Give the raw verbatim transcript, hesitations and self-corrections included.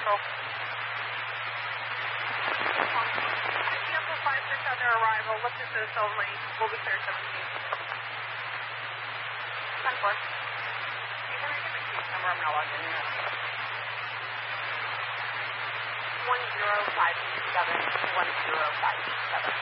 Central. Vehicle five six on their arrival. Look assist only. Will be clear seventeen. ten four. Can I get the case number? I'm not logged in yet. one zero five seven one zero five seven.